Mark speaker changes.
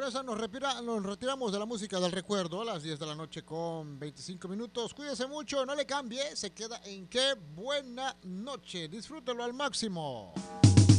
Speaker 1: esa nos retiramos de la música del recuerdo a las 10 de la noche con 25 minutos. Cuídese mucho, no le cambie, se queda en Qué Buena Noche. Disfrútelo al máximo.